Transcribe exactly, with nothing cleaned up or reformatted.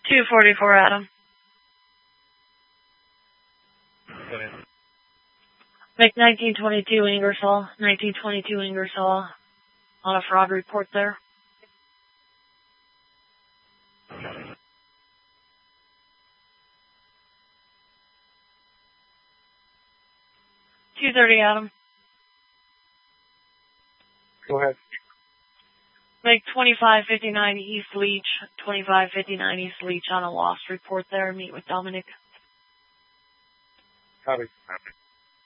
two forty-four, Adam. Go ahead. Make nineteen twenty-two Ingersoll, nineteen twenty-two Ingersoll on a fraud report there. two thirty, Adam. Go ahead. Make twenty-five fifty-nine East Leach, twenty-five fifty-nine East Leach on a loss report there. Meet with Dominic. Copy. Copy.